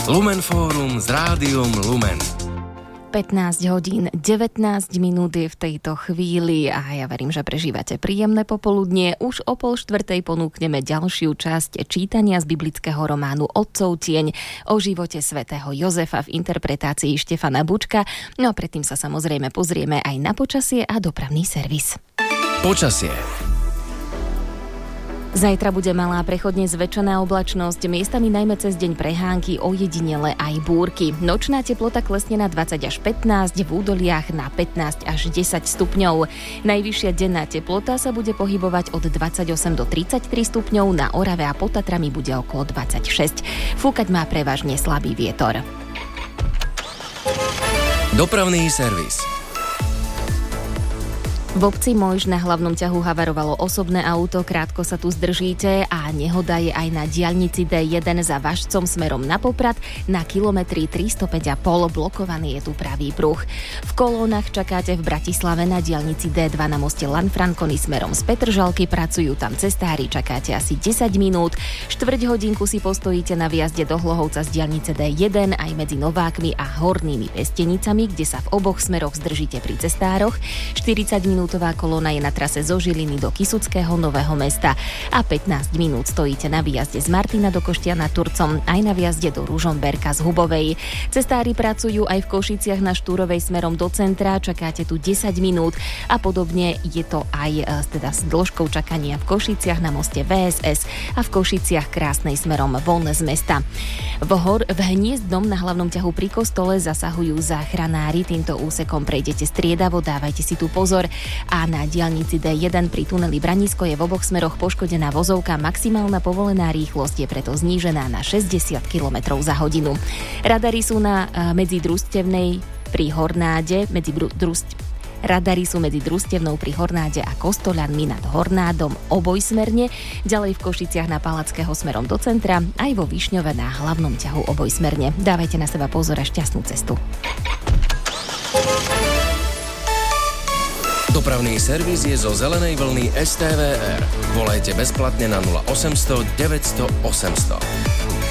Lumen Fórum s Rádiom Lumen. 15 hodín 19 minút je v tejto chvíli a ja verím, že prežívate príjemné popoludnie. Už o 3:30 ponúkneme ďalšiu časť čítania z biblického románu Otcov tieň o živote svätého Jozefa v interpretácii Štefana Bučka. No a predtým sa samozrejme pozrieme aj na počasie a dopravný servis. Počasie. Zajtra bude malá prechodne zväčšená oblačnosť, miestami najmä cez deň prehánky, ojedinele aj búrky. Nočná teplota klesne na 20 až 15, v údoliach na 15 až 10 stupňov. Najvyššia denná teplota sa bude pohybovať od 28 do 33 stupňov, na Orave a pod Tatrami bude okolo 26. Fúkať má prevažne slabý vietor. Dopravný servis. V obci Mojž na hlavnom ťahu havarovalo osobné auto, krátko sa tu zdržíte a nehoda je aj na diaľnici D1 za Važcom smerom na Poprad. Na kilometri 305,5 blokovaný je tu pravý pruh. V kolónach čakáte v Bratislave na diaľnici D2 na moste Lanfranconi smerom z Petržalky, pracujú tam cestári, čakáte asi 10 minút. Štvrť hodinku si postojíte na výjazde do Hlohovca z diaľnice D1 aj medzi Novákmi a Hornými Pestenicami, kde sa v oboch smeroch zdržíte pri cestároch. 40 minút kolóna je na trase zo Žiliny do Kysuckého Nového Mesta a 15 minút stojíte na výjazde z Martina do Koštiana Turcom aj na výjazde do Ružomberka z Hubovej. Cestári pracujú aj v Košiciach na Štúrovej smerom do centra, čakáte tu 10 minút a podobne je to aj teda s dĺžkou čakania v Košiciach na moste VSS a v Košiciach Krásnej smerom von z mesta. V Hniezdnom na hlavnom ťahu pri kostole zasahujú záchranári, týmto úsekom prejdete striedavo, dávajte si tu pozor. A na diaľnici D1 pri tuneli Branisko je v oboch smeroch poškodená vozovka, maximálna povolená rýchlosť je preto znížená na 60 km za hodinu. Radary sú na medzidružstevnej pri Hornáde, Radary sú medzi Družstevnou pri Hornáde a Kostoľanmi nad Hornádom obojsmerne, ďalej v Košiciach na Palackého smerom do centra, aj vo Višňove na hlavnom ťahu obojsmerne. Dávajte na seba pozor a šťastnú cestu. Dopravný servis je zo zelenej vlny STVR. Volajte bezplatne na 0800 900 800.